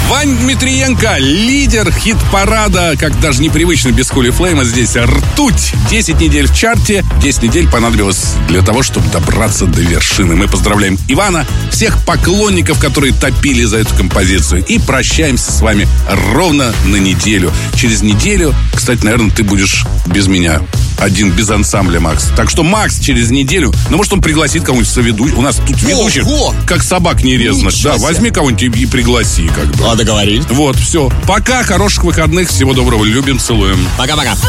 Вань Дмитриенко, лидер хит-парада, как даже непривычно без Хули Флейма, здесь ртуть. 10 недель в чарте, 10 недель понадобилось для того, чтобы добраться до вершины. Мы поздравляем Ивана, всех поклонников, которые топили за эту композицию, и прощаемся с вами ровно на неделю. Через неделю, кстати, наверное, ты будешь без меня. Один без ансамбля, Макс. Так что Макс через неделю, ну, может, он пригласит кого-нибудь соведущих. У нас тут ведущих, как собак нерезанных. Да, возьми кого-нибудь и пригласи, как бы. Договорились. Вот, все. Пока, хороших выходных, всего доброго, любим, целуем. Пока-пока.